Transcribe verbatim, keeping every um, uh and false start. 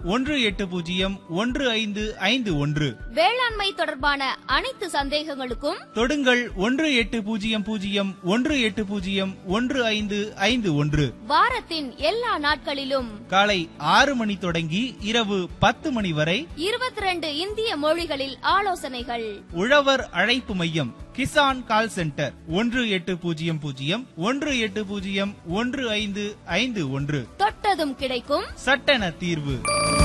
ஒன்று எட்டு பூஜ்ஜியம் ஒன்று ஐந்து ஐந்து ஒன்று. வேளாண்மை தொடர்பான அனைத்து சந்தேகங்களுக்கும் தொடுங்கள் ஒன்று எட்டு பூஜ்ஜியம் பூஜ்ஜியம் ஒன்று எட்டு பூஜ்ஜியம் ஒன்று ஐந்து ஐந்து ஒன்று. வாரத்தின் எல்லா நாட்களிலும் காலை ஆறு மணி தொடங்கி இரவு பத்து மணி வரை இருபத்தி ரெண்டு இந்திய மொழிகளில் ஆலோசனைகள். உழவர் அழைப்பு மையம் கிசான் கால் சென்டர் ஒன்று எட்டு பூஜ்ஜியம் பூஜ்ஜியம் ஒன்று எட்டு பூஜ்ஜியம் ஒன்று ஐந்து ஐந்து ஒன்று. தொட்டதும் கிடைக்கும் சட்டென தீர்வு.